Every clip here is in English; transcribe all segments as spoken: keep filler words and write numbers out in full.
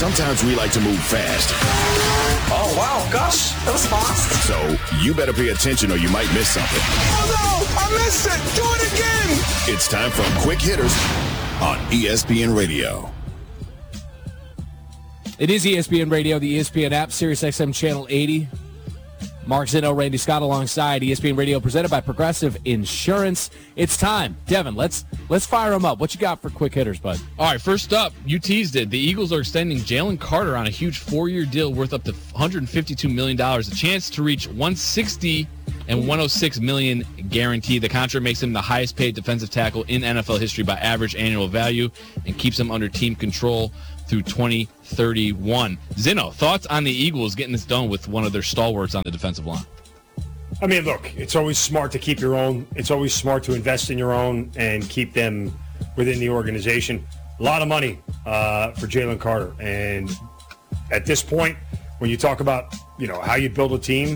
sometimes we like to move fast. Oh, wow, Gus, that was fast. So you better pay attention or you might miss something. Oh, no, I missed it. Do it again. It's time for Quick Hitters on E S P N Radio. It is E S P N Radio, the E S P N app, Sirius X M Channel eighty. Mark Zinno, Randy Scott alongside E S P N Radio, presented by Progressive Insurance. It's time. Devin, let's let's fire them up. What you got for quick hitters, bud? All right, first up, you teased it. The Eagles are extending Jalen Carter on a huge four-year deal worth up to one hundred fifty-two million dollars, a chance to reach one hundred sixty and one hundred six million dollars guaranteed. The contract makes him the highest-paid defensive tackle in N F L history by average annual value and keeps him under team control through twenty thirty-one. Zinno, thoughts on the Eagles getting this done with one of their stalwarts on the defensive line? I mean, look, it's always smart to keep your own. It's always smart to invest in your own and keep them within the organization. A lot of money uh, for Jalen Carter. And at this point, when you talk about, you know, how you build a team,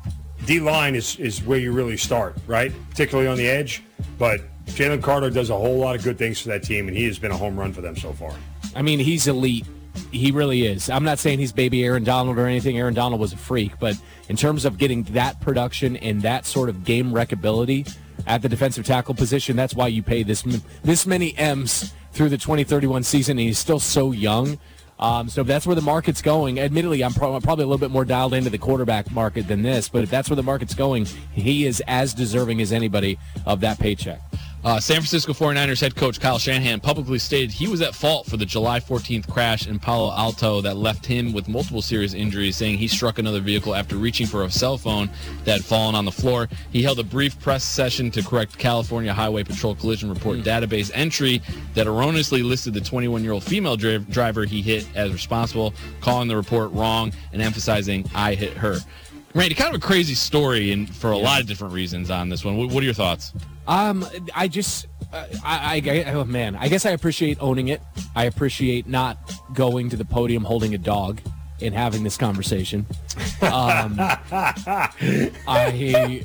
D-line is, is where you really start, right? Particularly on the edge. But Jalen Carter does a whole lot of good things for that team, and he has been a home run for them so far. I mean, he's elite. He really is. I'm not saying he's baby Aaron Donald or anything. Aaron Donald was a freak. But in terms of getting that production and that sort of game wreckability at the defensive tackle position, that's why you pay this this many M's through the twenty thirty-one season, and he's still so young. Um, so if that's where the market's going, admittedly, I'm pro- probably a little bit more dialed into the quarterback market than this, but if that's where the market's going, he is as deserving as anybody of that paycheck. Uh, San Francisco forty-niners head coach Kyle Shanahan publicly stated he was at fault for the July fourteenth crash in Palo Alto that left him with multiple serious injuries, saying he struck another vehicle after reaching for a cell phone that had fallen on the floor. He held a brief press session to correct California Highway Patrol collision report mm. database entry that erroneously listed the twenty-one-year-old female dri- driver he hit as responsible, calling the report wrong and emphasizing, "I hit her." Randy, kind of a crazy story and for a yeah. lot of different reasons on this one. What, what are your thoughts? Um, I just, uh, I, I, oh man, I guess I appreciate owning it. I appreciate not going to the podium holding a dog and having this conversation. Um, I,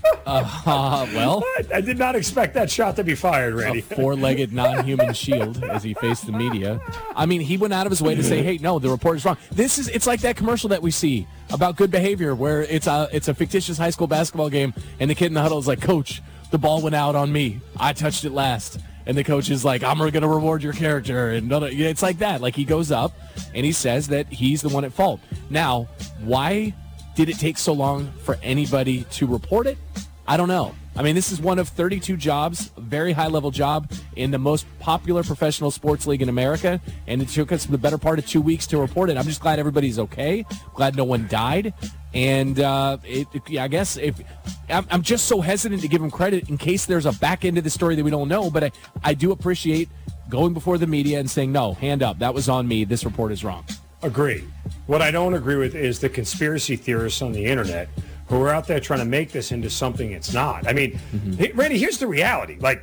uh, well. I did not expect that shot to be fired, Randy. A four-legged non-human shield as he faced the media. I mean, he went out of his way to say, hey, no, the report is wrong. This is, it's like that commercial that we see about good behavior where it's a, it's a fictitious high school basketball game and the kid in the huddle is like, Coach, the ball went out on me. I touched it last. And the coach is like, I'm going to reward your character. And it's like that. Like, he goes up and he says that he's the one at fault. Now, why did it take so long for anybody to report it? I don't know. I mean, this is one of thirty-two jobs, a very high-level job in the most popular professional sports league in America, and it took us the better part of two weeks to report it. I'm just glad everybody's okay, glad no one died, and uh, it, it, I guess if I'm, I'm just so hesitant to give him credit in case there's a back end of the story that we don't know, but I, I do appreciate going before the media and saying, no, hand up, that was on me, this report is wrong. Agree. What I don't agree with is the conspiracy theorists on the internet who are out there trying to make this into something it's not. I mean, mm-hmm. hey, Randy, here's the reality. Like,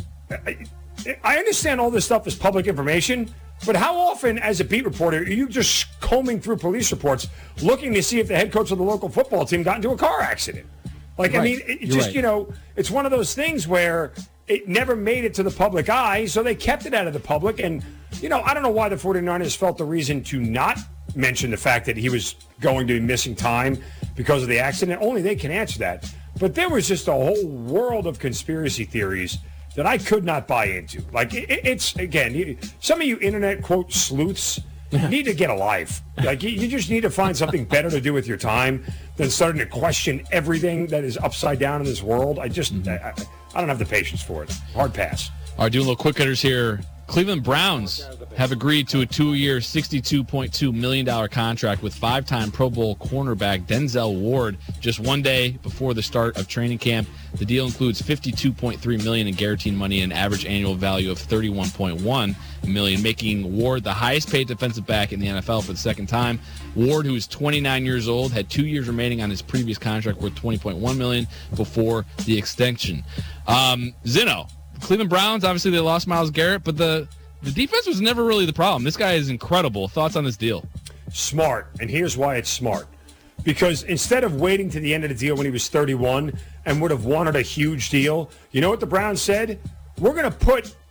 I, I understand all this stuff is public information, but how often as a beat reporter are you just combing through police reports looking to see if the head coach of the local football team got into a car accident? Like, right. I mean, it just, right. you know, it's one of those things where it never made it to the public eye, so they kept it out of the public. And, you know, I don't know why the forty-niners felt the reason to not mention the fact that he was going to be missing time because of the accident. Only they can answer that. But there was just a whole world of conspiracy theories that I could not buy into. Like, it, it's, again, you, some of you internet, quote, sleuths need to get a life. Like, you, you just need to find something better to do with your time than starting to question everything that is upside down in this world. I just, mm-hmm. I, I don't have the patience for it. Hard pass. All right, doing a little quick hitters here. Cleveland Browns have agreed to a two-year, sixty-two point two million dollars contract with five-time Pro Bowl cornerback Denzel Ward just one day before the start of training camp. The deal includes fifty-two point three million dollars in guaranteed money and an average annual value of thirty-one point one million dollars, making Ward the highest-paid defensive back in the N F L for the second time. Ward, who is twenty-nine years old, had two years remaining on his previous contract worth twenty point one million dollars before the extension. Um, Zinno. Cleveland Browns, obviously they lost Myles Garrett, but the, the defense was never really the problem. This guy is incredible. Thoughts on this deal? Smart, and here's why it's smart. Because instead of waiting to the end of the deal when he was thirty-one and would have wanted a huge deal, you know what the Browns said? We're going to put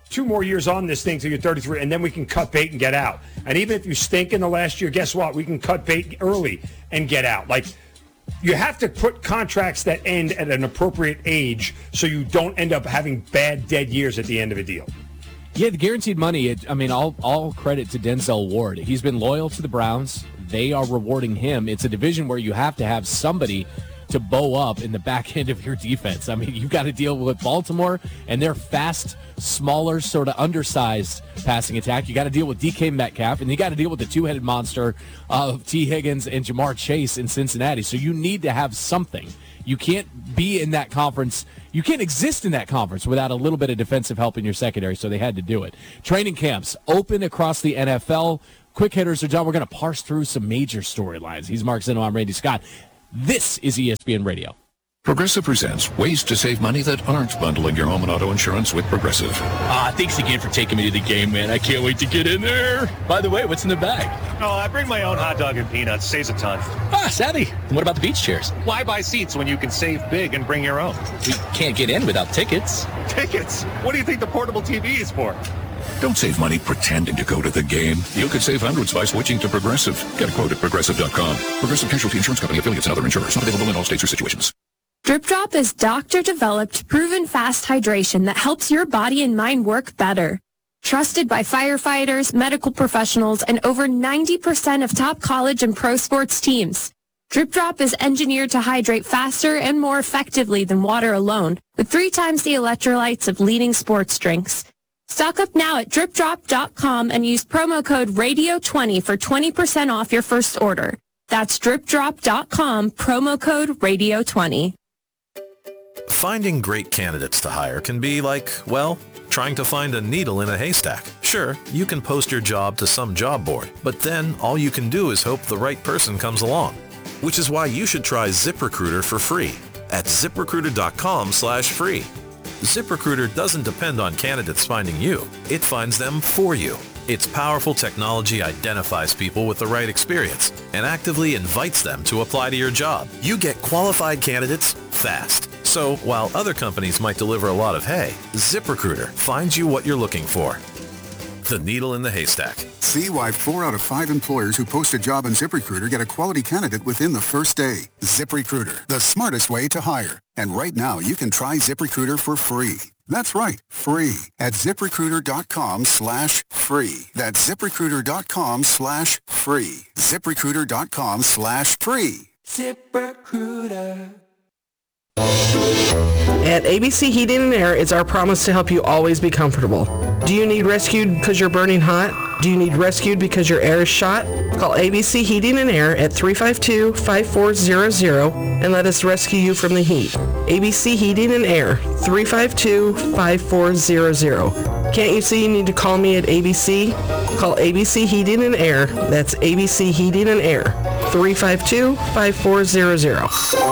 two more years on this thing till you're thirty-three, and then we can cut bait and get out. And even if you stink in the last year, guess what? We can cut bait early and get out. Like, you have to put contracts that end at an appropriate age so you don't end up having bad, dead years at the end of a deal. Yeah, the guaranteed money, it, I mean, all, all credit to Denzel Ward. He's been loyal to the Browns. They are rewarding him. It's a division where you have to have somebody to bow up in the back end of your defense. I mean, you got to deal with Baltimore and their fast, smaller, sort of undersized passing attack. You got to deal with D K Metcalf, and you got to deal with the two-headed monster of T. Higgins and Jamar Chase in Cincinnati. So you need to have something. You can't be in that conference. You can't exist in that conference without a little bit of defensive help in your secondary, so they had to do it. Training camps open across the N F L. Quick hitters are done. We're going to parse through some major storylines. He's Mark Zinno. I'm Randy Scott. This is E S P N Radio. Progressive presents ways to save money that aren't bundling your home and auto insurance with Progressive. Ah, thanks again for taking me to the game, man. I can't wait to get in there. By the way, what's in the bag? Oh, I bring my own hot dog and peanuts. Saves a ton. Ah, savvy. And what about the beach chairs? Why buy seats when you can save big and bring your own? We can't get in without tickets. Tickets? What do you think the portable T V is for? Don't save money pretending to go to the game. You could save hundreds by switching to Progressive. Get a quote at Progressive dot com. Progressive Casualty Insurance Company, affiliates, and other insurers. Not available in all states or situations. Drip Drop is doctor-developed, proven fast hydration that helps your body and mind work better. Trusted by firefighters, medical professionals, and over ninety percent of top college and pro sports teams. Drip Drop is engineered to hydrate faster and more effectively than water alone, with three times the electrolytes of leading sports drinks. Stock up now at drip drop dot com and use promo code radio twenty for twenty percent off your first order. That's drip drop dot com, promo code radio twenty. Finding great candidates to hire can be like, well, trying to find a needle in a haystack. Sure, you can post your job to some job board, but then all you can do is hope the right person comes along. Which is why you should try ZipRecruiter for free at zip recruiter dot com slash free. ZipRecruiter doesn't depend on candidates finding you. It finds them for you. Its powerful technology identifies people with the right experience and actively invites them to apply to your job. You get qualified candidates fast. So while other companies might deliver a lot of hay, ZipRecruiter finds you what you're looking for. The needle in the haystack. See why four out of five employers who post a job on ZipRecruiter get a quality candidate within the first day. ZipRecruiter, the smartest way to hire. And right now, you can try ZipRecruiter for free. That's right, free at zip recruiter dot com slash free. That's zip recruiter dot com slash free. zip recruiter dot com slash free. ZipRecruiter. At A B C Heating and Air, it's our promise to help you always be comfortable. Do you need rescued because you're burning hot? Do you need rescued because your air is shot? Call A B C Heating and Air at three five two, five four zero zero and let us rescue you from the heat. A B C Heating and Air, three five two, five four zero zero. Can't you see you need to call me at A B C? Call A B C Heating and Air. That's A B C Heating and Air, three five two, five four zero zero.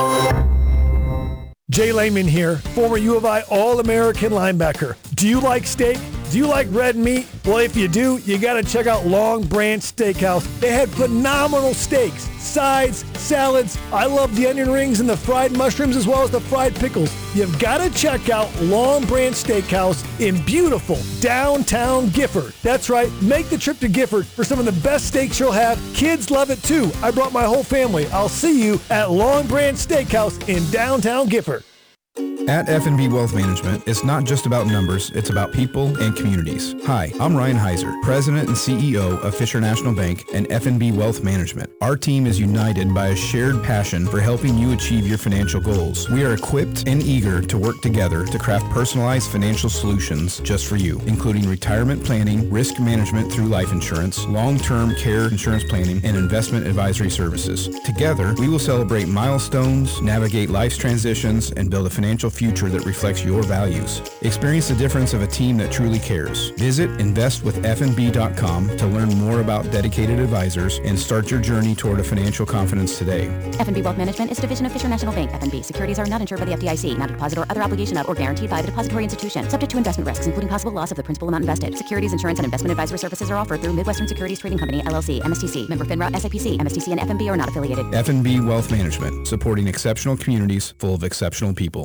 Jay Lehman here, former U of I All-American linebacker. Do you like steak? Do you like red meat? Well, if you do, you got to check out Long Branch Steakhouse. They had phenomenal steaks, sides, salads. I love the onion rings and the fried mushrooms as well as the fried pickles. You've got to check out Long Branch Steakhouse in beautiful downtown Gifford. That's right. Make the trip to Gifford for some of the best steaks you'll have. Kids love it too. I brought my whole family. I'll see you at Long Branch Steakhouse in downtown Gifford. At F and B Wealth Management, it's not just about numbers, it's about people and communities. Hi, I'm Ryan Heiser, President and C E O of Fisher National Bank and F and B Wealth Management. Our team is united by a shared passion for helping you achieve your financial goals. We are equipped and eager to work together to craft personalized financial solutions just for you, including retirement planning, risk management through life insurance, long-term care insurance planning, and investment advisory services. Together, we will celebrate milestones, navigate life's transitions, and build a financial future that reflects your values. Experience the difference of a team that truly cares. Visit invest with f n b dot com to learn more about dedicated advisors and start your journey toward a financial confidence today. F and B Wealth Management is a division of Fisher National Bank. F and B securities are not insured by the F D I C, not a deposit or other obligation of or guaranteed by the depository institution. Subject to investment risks, including possible loss of the principal amount invested. Securities, insurance, and investment advisory services are offered through Midwestern Securities Trading Company, L L C, M S T C, member FINRA, S I P C, M S T C, and F and B are not affiliated. F and B Wealth Management, supporting exceptional communities full of exceptional people.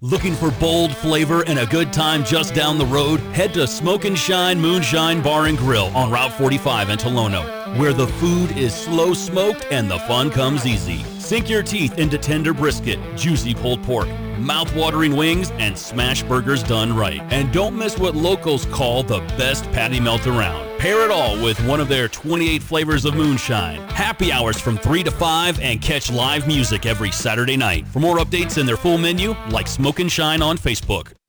Looking for bold flavor and a good time just down the road? Head to Smoke and Shine Moonshine Bar and Grill on Route forty-five in Tolono, where the food is slow smoked and the fun comes easy. Sink your teeth into tender brisket, juicy pulled pork, mouth-watering wings, and smash burgers done right. And don't miss what locals call the best patty melt around. Pair it all with one of their twenty-eight flavors of moonshine. Happy hours from three to five and catch live music every Saturday night. For more updates and their full menu, like Smoke and Shine on Facebook.